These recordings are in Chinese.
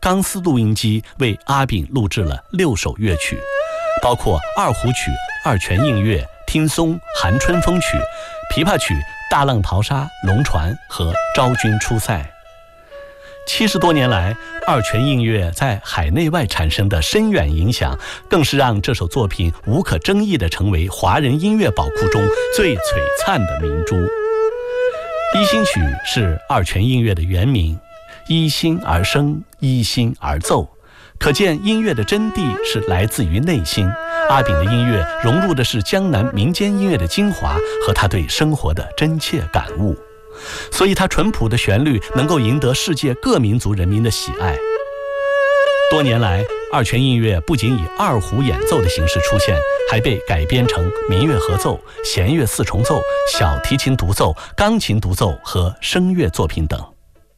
钢丝录音机为阿炳录制了6首乐曲，包括二胡曲、二泉映月、听松、寒春风曲、琵琶曲、大浪淘沙、龙船和昭君出塞。70多年来，二泉映月在海内外产生的深远影响，更是让这首作品无可争议地成为华人音乐宝库中最璀璨的明珠。一心曲是二泉映月的原名，依心而生，依心而奏，可见音乐的真谛是来自于内心。阿炳的音乐融入的是江南民间音乐的精华和他对生活的真切感悟，所以他淳朴的旋律能够赢得世界各民族人民的喜爱。多年来，二泉映月不仅以二胡演奏的形式出现，还被改编成民乐合奏、弦乐四重奏、小提琴独奏、钢琴独奏和声乐作品等。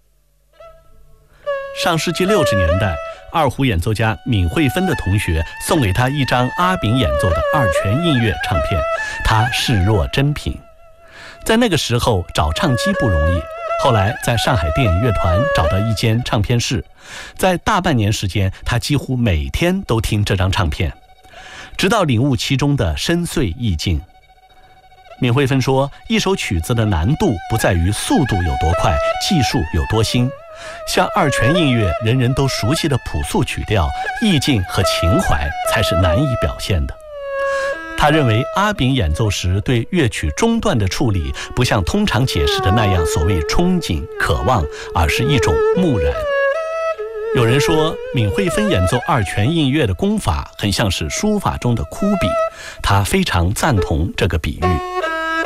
上世纪60年代，二胡演奏家闵惠芬的同学送给他一张阿炳演奏的二泉映月唱片，他视若珍品。在那个时候找唱机不容易，后来在上海电影乐团找到一间唱片室，在大半年时间，他几乎每天都听这张唱片，直到领悟其中的深邃意境。闵惠芬说，一首曲子的难度不在于速度有多快，技术有多新，像二泉映月人人都熟悉的朴素曲调，意境和情怀才是难以表现的。他认为阿炳演奏时对乐曲中段的处理不像通常解释的那样所谓憧憬渴望，而是一种木然。有人说闵惠芬演奏二泉映月的功法很像是书法中的枯笔，他非常赞同这个比喻。